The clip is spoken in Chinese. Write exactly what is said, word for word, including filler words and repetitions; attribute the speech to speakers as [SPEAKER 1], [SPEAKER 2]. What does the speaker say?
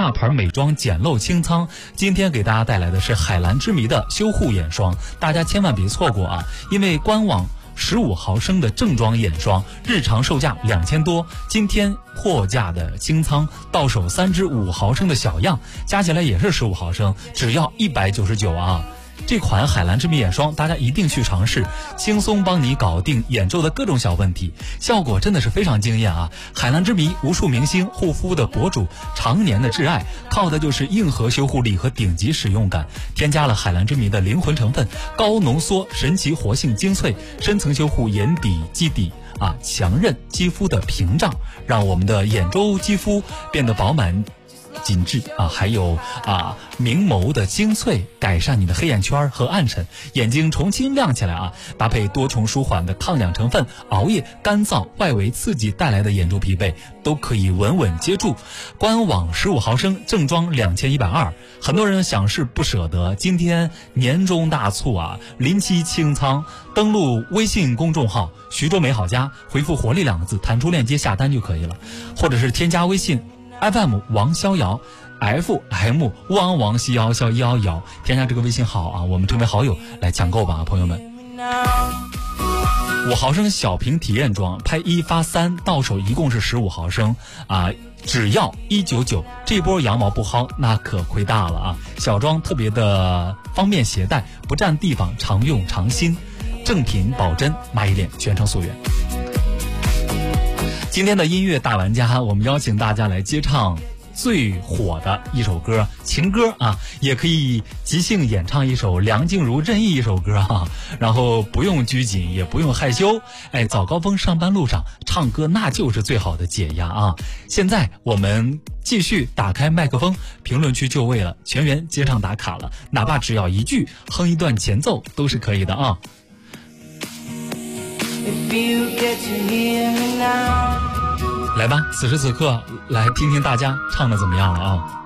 [SPEAKER 1] 大牌美妆简陋清仓。今天给大家带来的是海蓝之谜的修护眼霜，大家千万别错过啊！因为官网十五毫升的正装眼霜，日常售价两千多，今天货架的清仓，到手三支五毫升的小样，加起来也是十五毫升，只要一百九十九啊！这款海蓝之谜眼霜大家一定去尝试，轻松帮你搞定眼周的各种小问题，效果真的是非常惊艳啊！海蓝之谜无数明星护肤的博主常年的挚爱，靠的就是硬核修护力和顶级使用感。添加了海蓝之谜的灵魂成分，高浓缩神奇活性精粹，深层修护眼底基底啊，强韧肌肤的屏障，让我们的眼周肌肤变得饱满紧致啊，还有啊明眸的精粹，改善你的黑眼圈和暗沉，眼睛重新亮起来啊！搭配多重舒缓的抗氧成分，熬夜、干燥、外围刺激带来的眼周疲惫都可以稳稳接住。官网十五毫升正装两千一百二，很多人想是不舍得，今天年终大促啊，临期清仓，登录微信公众号徐州美好家，回复活力两个字，弹出链接下单就可以了，或者是添加微信F M 王逍遥 F M 汪王西瑶逍幺幺，添加这个微信号啊，我们成为好友来抢购吧，朋友们。五毫升小瓶体验装，拍一发三，到手一共是十五毫升啊，只要一九九。这波羊毛不薅，那可亏大了啊！小装特别的方便携带，不占地方，常用常新，正品保真，买一脸全程溯源。今天的音乐大玩家，我们邀请大家来接唱最火的一首歌，情歌啊，也可以即兴演唱一首梁静茹任意一首歌啊，然后不用拘谨，也不用害羞，哎，早高峰上班路上唱歌那就是最好的解压啊！现在我们继续打开麦克风，评论区就位了，全员接唱打卡了，哪怕只要一句，哼一段前奏都是可以的啊！来吧，此时此刻来听听大家唱的怎么样了啊！